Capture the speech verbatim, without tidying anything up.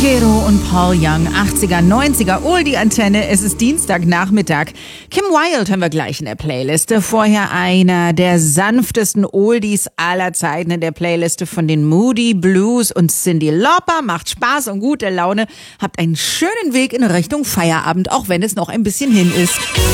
Gero und Paul Young, achtziger, neunziger, Oldie-Antenne. Es ist Dienstagnachmittag. Kim Wilde haben wir gleich in der Playliste. Vorher einer der sanftesten Oldies aller Zeiten in der Playliste von den Moody Blues und Cyndi Lauper. Macht Spaß und gute Laune. Habt einen schönen Weg in Richtung Feierabend, auch wenn es noch ein bisschen hin ist.